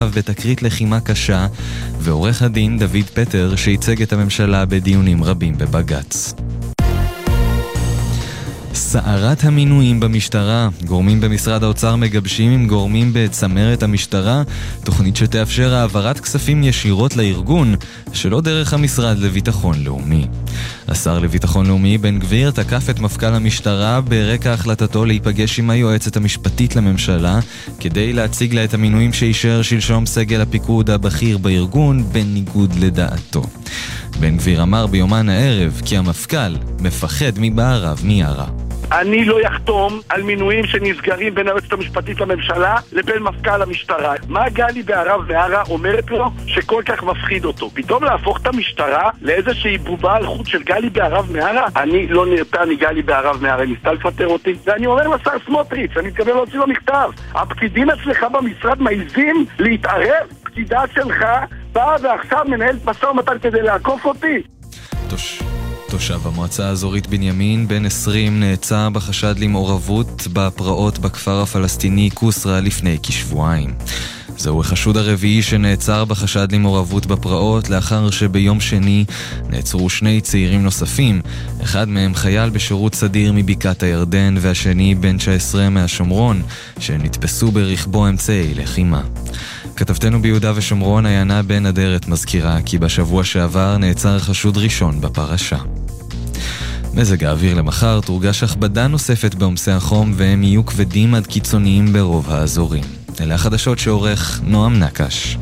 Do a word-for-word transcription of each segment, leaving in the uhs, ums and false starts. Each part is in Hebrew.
בתקרית לחימה קשה, ועורך הדין דוד פטר שייצג את הממשלה בדיונים רבים בבג"ץ. סערת המינויים במשטרה. גורמים במשרד האוצר מגבשים עם גורמים בצמרת המשטרה תוכנית שתאפשר העברת כספים ישירות לארגון שלא דרך המשרד לביטחון לאומי. השר לביטחון לאומי בן גביר תקף את מפכ"ל המשטרה ברקע החלטתו להיפגש עם היועצת המשפטית לממשלה כדי להציג לה את המינויים שאישר שלשום סגל הפיקוד הבכיר בארגון בניגוד לדעתו. בן גביר אמר ביומן הערב כי המפכ"ל מפחד מבערב מיארה. אני לא יחתום על מינויים שנסגרים בין היועצת המשפטית לממשלה לבין מפכ"ל המשטרה. מה גלי בערב מיארה אומרת לו שכל כך מפחיד אותו? פתאום להפוך את המשטרה לאיזושהי בובה על חוט של גלי בערב מיארה? אני לא נרתע מגלי בערב מיארה, ניסתה לפטר אותי. ואני אומר לשר סמוטריץ', אני מתכוון להוציא לו מכתב. הפקידים אצלך במשרד מעיזים להתערב? פקידה שלך באה ועכשיו מנהלת משא ומתן כדי לעקוף אותי. תוש... תושב המועצה האזורית בנימין בן עשרים נעצר בחשד למעורבות בפרעות בכפר הפלסטיני קוסרה לפני כשבועיים. זהו החשוד הרביעי שנעצר בחשד למעורבות בפרעות לאחר שביום שני נעצרו שני צעירים נוספים, אחד מהם חייל בשירות סדיר מבקעת הירדן והשני בן תשע עשרה מהשומרון שנתפסו ברכבו אמצעי לחימה. כתבתנו ביהודה ושומרון עיינה בן אדרת מזכירה כי בשבוע שעבר נעצר חשוד ראשון בפרשה. מזג האוויר למחר תורגש הכבדה נוספת בעומסי החום והם יהיו כבדים עד קיצוניים ברוב האזורים. אלה החדשות שעורך נועם נקש.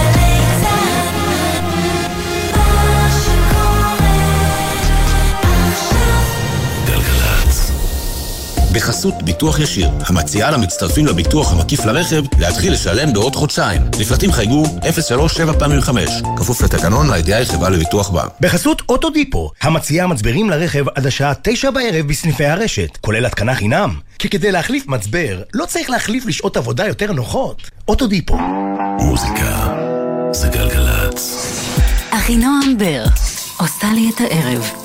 בחסות ביטוח ישיר, המציעה למצטרפים לביטוח המקיף לרכב להתחיל לשלם בעוד חודשיים. לפרטים חייגו אפס שלוש שבע פעמים חמש. כפוף לתקנון, הידיעה היא חברה לביטוח בע"מ. בחסות אוטודיפו, המציעה מצברים לרכב עד השעה תשע בערב בסניפי הרשת, כולל התקנה חינם. כי כדי להחליף מצבר, לא צריך להחליף לשעות עבודה יותר נוחות. אוטודיפו. מוזיקה זה גלגלצ. אחינועם בר עושה לי את הערב.